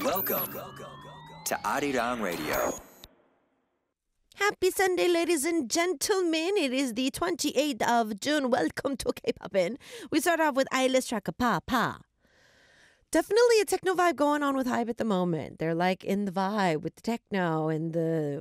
Welcome to Arirang Radio. Happy Sunday, ladies and gentlemen. It is the 28th of June. Welcome to K-Popin. We start off with Aile's track, Pa Pa. Definitely a techno vibe going on with Hybe at the moment. They're like in the vibe with the techno and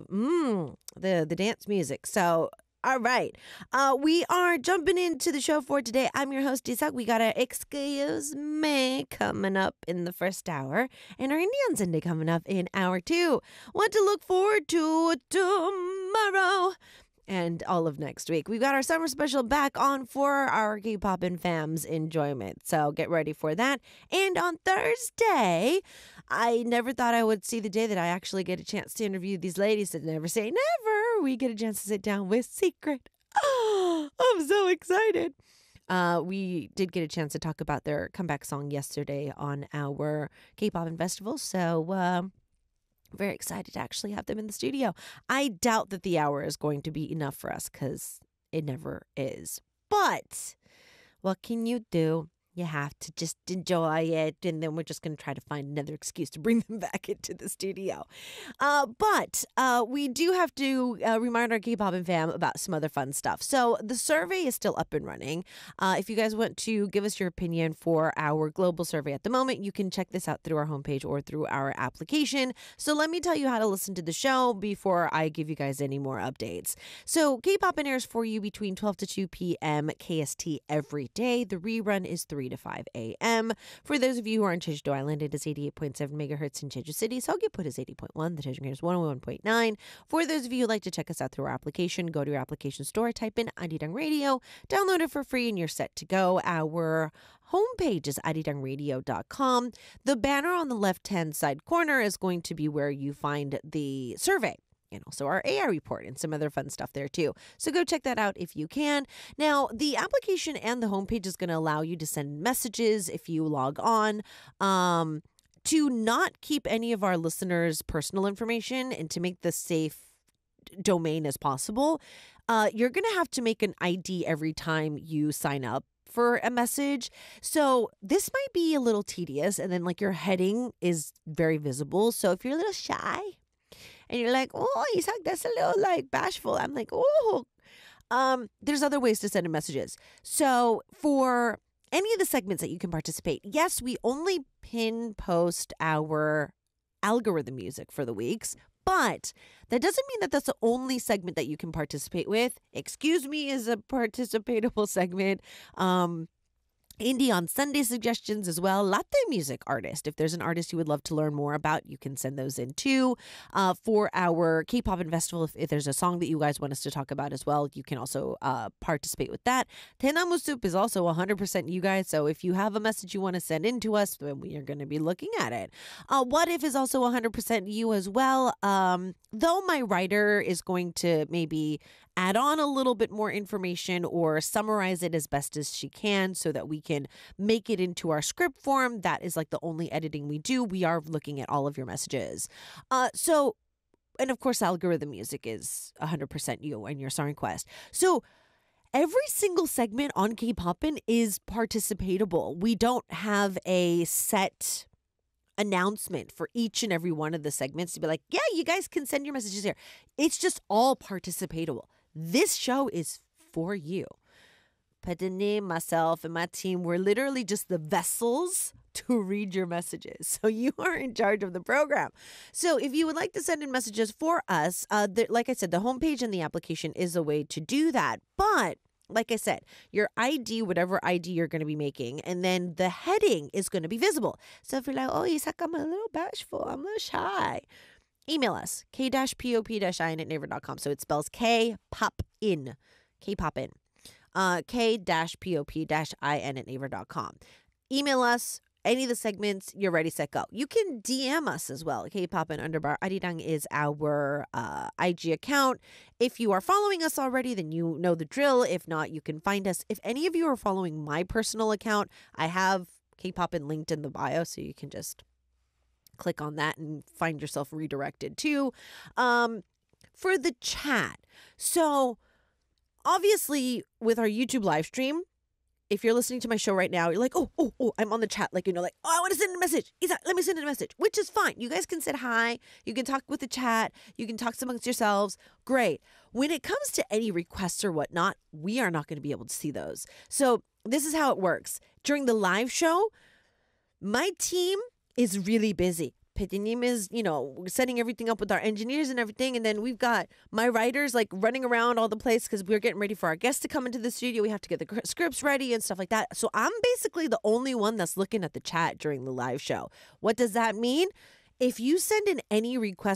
the dance music. So, all right. We are jumping into the show for today. I'm your host, Isak. We got our Excuse Me coming up in the first hour and our Indian Sunday coming up in hour 2. What to look forward to tomorrow and all of next week. We've got our summer special back on for our K-Popin fams' enjoyment. So get ready for that. And on Thursday, I never thought I would see the day that I actually get a chance to interview these ladies that never say never. We get a chance to sit down with Secret. Oh, I'm so excited. We did get a chance to talk about their comeback song yesterday on our K-Popin festival. So, very excited to actually have them in the studio. I doubt that the hour is going to be enough for us because it never is. But what can you do? You have to just enjoy it. And then we're just going to try to find another excuse to bring them back into the studio. But we do have to remind our K-Popin fam about some other fun stuff. So the survey is still up and running. If you guys want to give us your opinion for our global survey at the moment, you can check this out through our homepage or through our application. So let me tell you how to listen to the show before I give you guys any more updates. So K-Popin airs for you between 12 to 2 p.m. KST every day. The rerun is 3 to 5 a.m. For those of you who are in Jeju Island, it is 88.7 megahertz in Jeju City. Seogyeoput is 80.1. The Jeju is 101.9. For those of you who like to check us out through our application, go to your application store, type in Arirang Radio, download it for free, and you're set to go. Our homepage is arirangradio.com. The banner on the left-hand side corner is going to be where you find the survey. And also our AI report and some other fun stuff there too. So go check that out if you can. Now, the application and the homepage is going to allow you to send messages if you log on. To not keep any of our listeners' personal information and to make the safe domain as possible, you're going to have to make an ID every time you sign up for a message. So this might be a little tedious, and then like your heading is very visible. So if you're a little shy, and you're like, oh, Isak, that's a little like bashful. I'm like, oh. There's other ways to send in messages. So for any of the segments that you can participate, yes, we only pin post our algorithm music for the weeks, but that doesn't mean that that's the only segment that you can participate with. Excuse Me is a participatable segment. Indie on Sunday suggestions as well. Latte music artist. If there's an artist you would love to learn more about, you can send those in too. For our K-Popin festival, if there's a song that you guys want us to talk about as well, you can also participate with that. Tenamu Soup is also 100% you guys. So if you have a message you want to send in to us, then we are going to be looking at it. What If is also 100% you as well. Though my writer is going to maybe add on a little bit more information or summarize it as best as she can so that we can make it into our script form. That is like the only editing we do. We are looking at all of your messages. And of course, algorithm music is 100% you and your song request. So every single segment on K-Popin is participatable. We don't have a set announcement for each and every one of the segments to be like, yeah, you guys can send your messages here. It's just all participatable. This show is for you. Padane, myself, and my team, we're literally just the vessels to read your messages. So you are in charge of the program. So if you would like to send in messages for us, like I said, the homepage and the application is a way to do that. But like I said, your ID, whatever ID you're going to be making, and then the heading is going to be visible. So if you're like, oh, Isak, I'm a little bashful, I'm a little shy, email us, k-pop-in@naver.com. So it spells K-pop-in, K-pop-in, k-pop-in@naver.com. Email us. Any of the segments, you're ready, set, go. You can DM us as well. K-Popin _ Arirang is our IG account. If you are following us already, then you know the drill. If not, you can find us. If any of you are following my personal account, I have K-Popin linked in the bio, so you can just click on that and find yourself redirected too. For the chat. So obviously with our YouTube live stream, if you're listening to my show right now, you're like, oh, I'm on the chat. Like, like, oh, I want to send a message. Isa, let me send a message, which is fine. You guys can say hi. You can talk with the chat. You can talk amongst yourselves. Great. When it comes to any requests or whatnot, we are not going to be able to see those. So this is how it works. During the live show, my team is really busy. Pitinim is, setting everything up with our engineers and everything. And then we've got my writers like running around all the place because we're getting ready for our guests to come into the studio. We have to get the scripts ready and stuff like that. So I'm basically the only one that's looking at the chat during the live show. What does that mean? If you send in any request